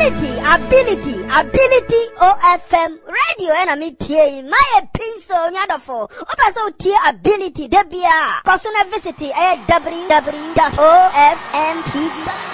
ability OFM radio and me tie my pinso nyadofo obaso tie ability debia kosona visit www.ofmtv.com